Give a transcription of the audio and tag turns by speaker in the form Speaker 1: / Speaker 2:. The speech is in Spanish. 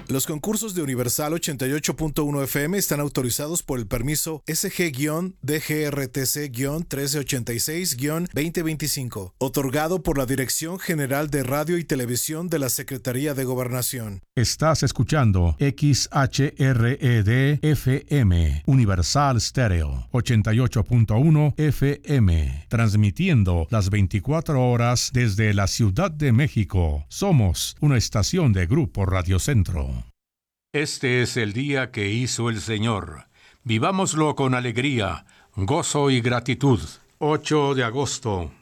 Speaker 1: Los concursos de Universal 88.1 FM están autorizados por el permiso SG-DGRTC-1386-2025, otorgado por la Dirección General de Radio y Televisión de la Secretaría de Gobernación.
Speaker 2: Estás escuchando XHRED-FM, Universal Stereo, 88.1 FM, transmitiendo las 24 horas desde la Ciudad de México. Somos una estación de Grupo Radio Centro.
Speaker 3: Este es el día que hizo el Señor. Vivámoslo con alegría, gozo y gratitud. 8 de agosto.